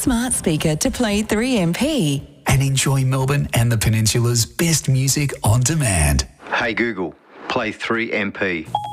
smart speaker to play 3MP. And enjoy Melbourne and the Peninsula's best music on demand. Hey Google, play 3MP.